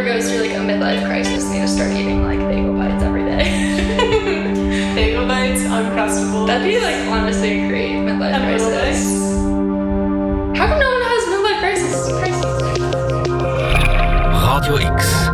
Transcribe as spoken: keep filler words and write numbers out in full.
goes through like a midlife crisis, need to start eating like bagel bites every day. Bagel bites, Uncrustables. That'd be like honestly a great midlife And crisis. How come no one has midlife crisis? crisis? Radio X.